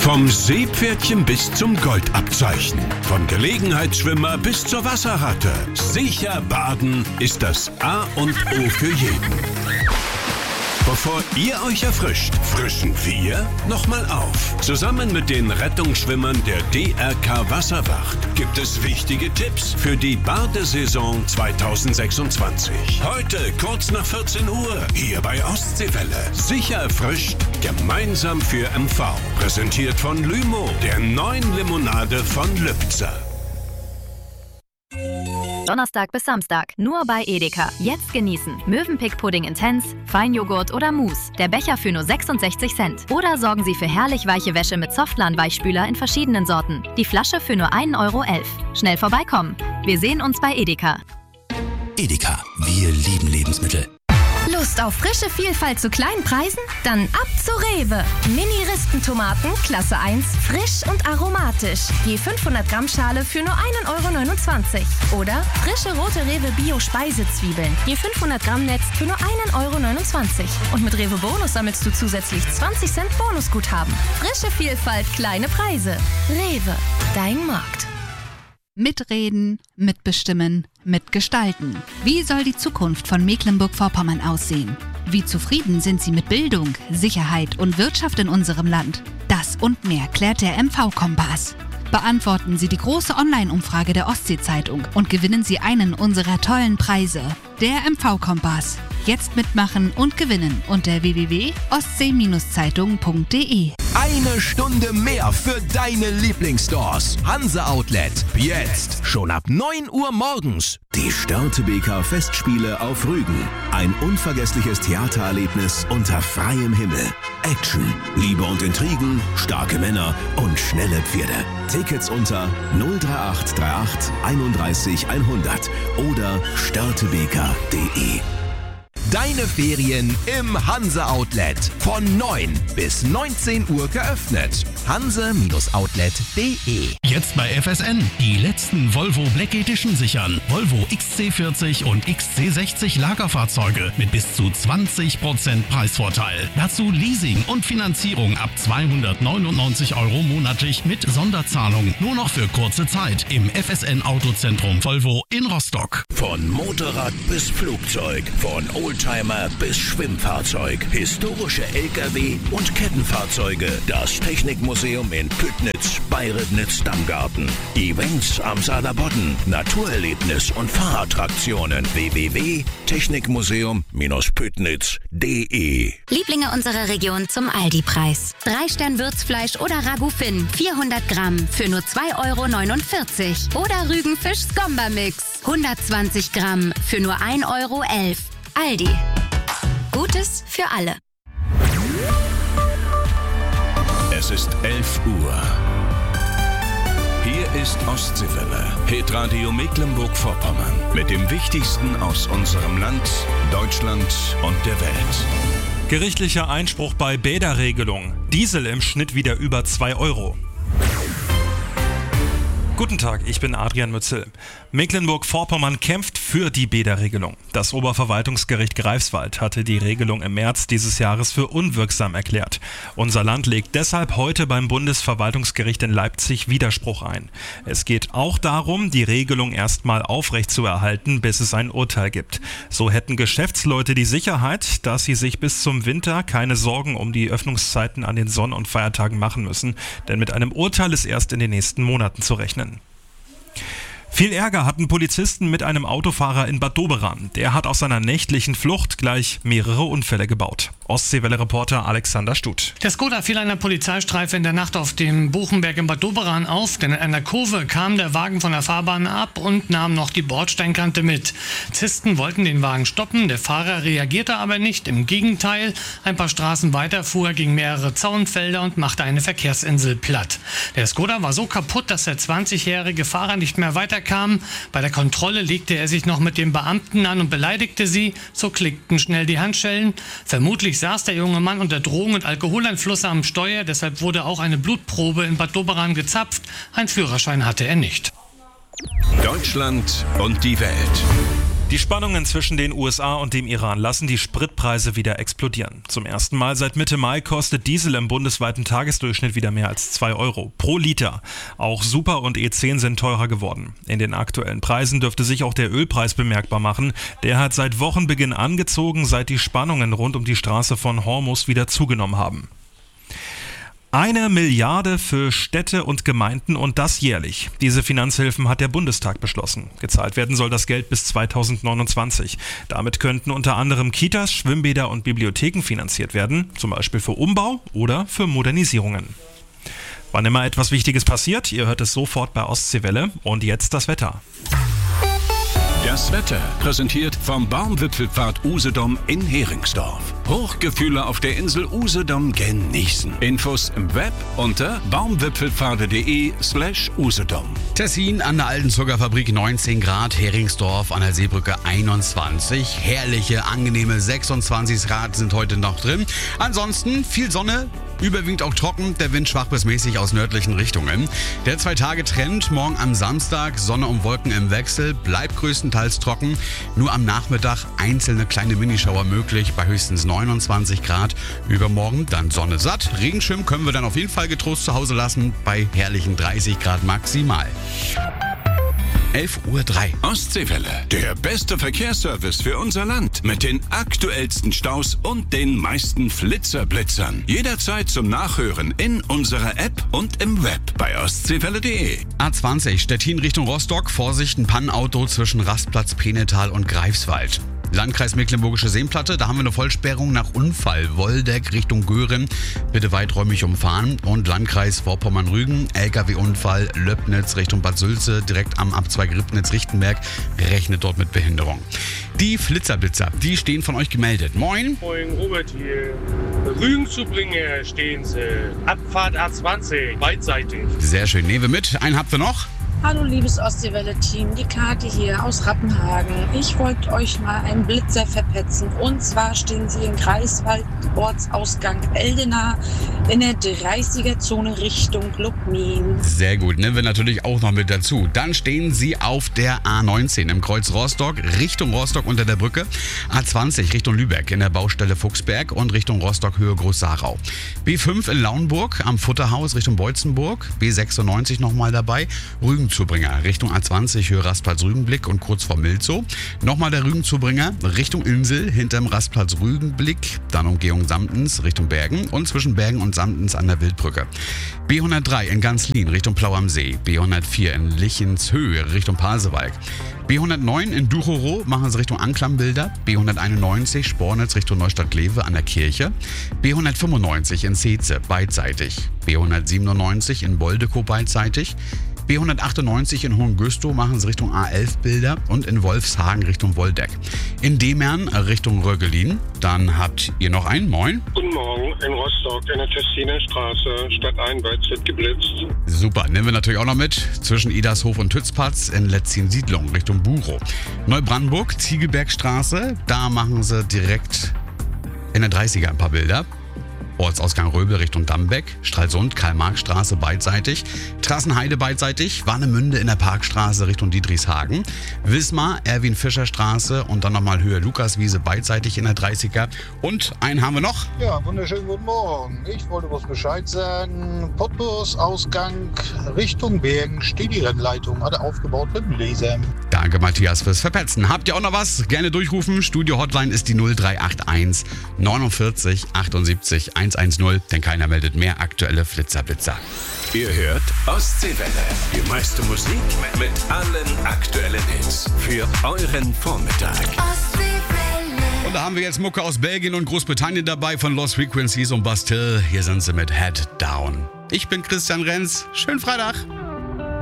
Vom Seepferdchen bis zum Goldabzeichen. Von Gelegenheitsschwimmer bis zur Wasserratte. Sicher baden ist das A und O für jeden. Bevor ihr euch erfrischt, frischen wir nochmal auf. Zusammen mit den Rettungsschwimmern der DRK Wasserwacht gibt es wichtige Tipps für die Badesaison 2026. Heute kurz nach 14 Uhr hier bei Ostseewelle. Sicher erfrischt, gemeinsam für MV. Präsentiert von Lymo, der neuen Limonade von Lübzer. Donnerstag bis Samstag, nur bei Edeka. Jetzt genießen Mövenpick-Pudding Intense, Feinjoghurt oder Mousse. Der Becher für nur 66 Cent. Oder sorgen Sie für herrlich weiche Wäsche mit Softlan-Weichspüler in verschiedenen Sorten. Die Flasche für nur 1,11 Euro. Schnell vorbeikommen. Wir sehen uns bei Edeka. Edeka, wir lieben Lebensmittel. Lust auf frische Vielfalt zu kleinen Preisen? Dann ab zu Rewe. Mini-Rispentomaten, Klasse 1, frisch und aromatisch. Je 500 Gramm Schale für nur 1,29 Euro. Oder frische rote Rewe Bio-Speisezwiebeln. Je 500 Gramm Netz für nur 1,29 Euro. Und mit Rewe Bonus sammelst du zusätzlich 20 Cent Bonusguthaben. Frische Vielfalt, kleine Preise. Rewe, dein Markt. Mitreden, mitbestimmen, mitgestalten. Wie soll die Zukunft von Mecklenburg-Vorpommern aussehen? Wie zufrieden sind Sie mit Bildung, Sicherheit und Wirtschaft in unserem Land? Das und mehr klärt der MV-Kompass. Beantworten Sie die große Online-Umfrage der Ostsee-Zeitung und gewinnen Sie einen unserer tollen Preise. Der MV-Kompass. Jetzt mitmachen und gewinnen unter www.ostsee-zeitung.de. Eine Stunde mehr für deine Lieblingsstores. Hanse Outlet. Jetzt. Schon ab 9 Uhr morgens. Die Störtebeker Festspiele auf Rügen. Ein unvergessliches Theatererlebnis unter freiem Himmel. Action, Liebe und Intrigen, starke Männer und schnelle Pferde. Tickets unter 03838 31 100 oder störtebeker.de. Deine Ferien im Hanse Outlet. Von 9 bis 19 Uhr geöffnet. hanse-outlet.de. Jetzt bei FSN. Die letzten Volvo Black Edition sichern. Volvo XC40 und XC60 Lagerfahrzeuge mit bis zu 20% Preisvorteil. Dazu Leasing und Finanzierung ab 299 € monatlich mit Sonderzahlung. Nur noch für kurze Zeit im FSN Autozentrum Volvo in Rostock. Von Motorrad bis Flugzeug, von Oldtimer bis Schwimmfahrzeug, historische LKW und Kettenfahrzeuge. Das Technikmuseum in Püttnitz bei Ribnitz-Dammgarten. Events am Saarlandbodden, Naturerlebnis und Fahrattraktionen. www.technikmuseum-püttnitz.de. Lieblinge unserer Region zum Aldi-Preis. 3-Stern-Würzfleisch oder Ragout Finn, 400 Gramm für nur 2,49 € Oder Rügenfisch-Skomba-Mix, 120 Gramm für nur 1,11 € Aldi. Gutes für alle. Es ist 11 Uhr. Hier ist Ostseewelle, Hitradio Mecklenburg-Vorpommern. Mit dem Wichtigsten aus unserem Land, Deutschland und der Welt. Gerichtlicher Einspruch bei Bäderregelung. Diesel im Schnitt wieder über 2 €. Guten Tag, ich bin Adrian Mützel. Mecklenburg-Vorpommern kämpft für die Bäderregelung. Das Oberverwaltungsgericht Greifswald hatte die Regelung im März dieses Jahres für unwirksam erklärt. Unser Land legt deshalb heute beim Bundesverwaltungsgericht in Leipzig Widerspruch ein. Es geht auch darum, die Regelung erstmal aufrechtzuerhalten, bis es ein Urteil gibt. So hätten Geschäftsleute die Sicherheit, dass sie sich bis zum Winter keine Sorgen um die Öffnungszeiten an den Sonn- und Feiertagen machen müssen, denn mit einem Urteil ist erst in den nächsten Monaten zu rechnen. Viel Ärger hatten Polizisten mit einem Autofahrer in Bad Doberan. Der hat aus seiner nächtlichen Flucht gleich mehrere Unfälle gebaut. Ostseewelle-Reporter Alexander Stuth. Der Skoda fiel einer Polizeistreife in der Nacht auf dem Buchenberg in Bad Doberan auf, denn in einer Kurve kam der Wagen von der Fahrbahn ab und nahm noch die Bordsteinkante mit. Polizisten wollten den Wagen stoppen, der Fahrer reagierte aber nicht. Im Gegenteil, ein paar Straßen weiter fuhr er gegen mehrere Zaunfelder und machte eine Verkehrsinsel platt. Der Skoda war so kaputt, dass der 20-jährige Fahrer nicht mehr weiterkam. Bei der Kontrolle legte er sich noch mit dem Beamten an und beleidigte sie. So klickten schnell die Handschellen. Vermutlich saß der junge Mann unter Drogen- und Alkoholeinfluss am Steuer. Deshalb wurde auch eine Blutprobe in Bad Doberan gezapft. Ein Führerschein hatte er nicht. Deutschland und die Welt. Die Spannungen zwischen den USA und dem Iran lassen die Spritpreise wieder explodieren. Zum ersten Mal seit Mitte Mai kostet Diesel im bundesweiten Tagesdurchschnitt wieder mehr als 2 Euro pro Liter. Auch Super und E10 sind teurer geworden. In den aktuellen Preisen dürfte sich auch der Ölpreis bemerkbar machen. Der hat seit Wochenbeginn angezogen, seit die Spannungen rund um die Straße von Hormuz wieder zugenommen haben. 1 Milliarde für Städte und Gemeinden und das jährlich. Diese Finanzhilfen hat der Bundestag beschlossen. Gezahlt werden soll das Geld bis 2029. Damit könnten unter anderem Kitas, Schwimmbäder und Bibliotheken finanziert werden, zum Beispiel für Umbau oder für Modernisierungen. Wann immer etwas Wichtiges passiert, ihr hört es sofort bei Ostseewelle. Und jetzt das Wetter. Das Wetter präsentiert vom Baumwipfelpfad Usedom in Heringsdorf. Hochgefühle auf der Insel Usedom genießen. Infos im Web unter baumwipfelpfade.de/Usedom. Tessin an der alten Zuckerfabrik 19 Grad, Heringsdorf an der Seebrücke 21. Herrliche, angenehme 26 Grad sind heute noch drin. Ansonsten viel Sonne, überwiegend auch trocken, der Wind schwach bis mäßig aus nördlichen Richtungen. Der 2-Tage-Trend morgen am Samstag, Sonne und Wolken im Wechsel, bleibt größtenteils trocken. Nur am Nachmittag einzelne kleine Minischauer möglich bei höchstens 29 Grad. Übermorgen dann Sonne satt. Regenschirm können wir dann auf jeden Fall getrost zu Hause lassen bei herrlichen 30 Grad maximal. 11:03 Uhr. Ostseewelle, der beste Verkehrsservice für unser Land. Mit den aktuellsten Staus und den meisten Flitzerblitzern. Jederzeit zum Nachhören in unserer App und im Web bei ostseewelle.de. A20 Stettin Richtung Rostock. Vorsicht, ein Pannenauto zwischen Rastplatz Penetal und Greifswald. Landkreis Mecklenburgische Seenplatte, da haben wir eine Vollsperrung nach Unfall. Woldeck Richtung Göhren, bitte weiträumig umfahren. Und Landkreis Vorpommern-Rügen, LKW-Unfall, Löbnitz Richtung Bad Sülze, direkt am Abzweig Ribnitz-Richtenberg, rechnet dort mit Behinderung. Die Flitzerblitzer, die stehen von euch gemeldet. Moin. Moin, Robert hier. Rügen zu bringen stehen sie. Abfahrt A20, beidseitig. Sehr schön, nehmen wir mit. Einen habt ihr noch? Hallo liebes Ostseewelle-Team, die Kati hier aus Rappenhagen. Ich wollte euch mal einen Blitzer verpetzen. Und zwar stehen sie in Greifswald, Ortsausgang Eldena, in der 30er-Zone Richtung Lubmin. Sehr gut, nehmen wir natürlich auch noch mit dazu. Dann stehen sie auf der A19 im Kreuz Rostock, Richtung Rostock unter der Brücke. A20 Richtung Lübeck in der Baustelle Fuchsberg und Richtung Rostock Höhe Groß-Sarau. B5 in Lauenburg am Futterhaus Richtung Beutzenburg. B96 nochmal dabei. Rügenzubringer Richtung A20 Höhe Rastplatz Rügenblick und kurz vor Milzow. Nochmal der Rügenzubringer Richtung Insel hinterm Rastplatz Rügenblick. Dann Umgehung Samtens Richtung Bergen und zwischen Bergen und Samtens an der Wildbrücke. B103 in Ganzlin Richtung Plau am See. B104 in Lichenshöhe Richtung Pasewalk. B109 in Duchorow machen sie Richtung Anklambilder. B191 Spornitz Richtung Neustadt-Glewe an der Kirche. B195 in Zeze beidseitig. B197 in Boldekow beidseitig. B198 in Hohengüstow machen sie Richtung A11 Bilder und in Wolfshagen Richtung Woldeck. In Demern Richtung Röggelin. Dann habt ihr noch einen. Moin. Guten Morgen, in Rostock, in der Tessiner Straße, stadteinwärts wird geblitzt. Super, nehmen wir natürlich auch noch mit. Zwischen Edershof und Tützpatz in Letzin-Siedlung Richtung Buchow. Neubrandenburg, Ziegelbergstraße. Da machen sie direkt in der 30er ein paar Bilder. Ortsausgang Röbel Richtung Dammbeck, Stralsund, Karl-Marx-Straße beidseitig, Trassenheide beidseitig, Warnemünde in der Parkstraße Richtung Dietrichshagen, Wismar, Erwin-Fischer-Straße und dann nochmal Höhe Lukaswiese beidseitig in der 30er. Und einen haben wir noch. Ja, wunderschönen guten Morgen. Ich wollte was Bescheid sagen. Pottbus-Ausgang Richtung Bergen steht die Rennleitung, hat er aufgebaut mit dem Laser. Danke Matthias fürs Verpetzen. Habt ihr auch noch was? Gerne durchrufen. Studio-Hotline ist die 0381 49 78 110, denn keiner meldet mehr aktuelle Flitzerblitzer. Ihr hört Ostseewelle. Die meiste Musik mit allen aktuellen Hits für euren Vormittag. Und da haben wir jetzt Mucke aus Belgien und Großbritannien dabei von Lost Frequencies und Bastille. Hier sind sie mit Head Down. Ich bin Christian Renz. Schönen Freitag.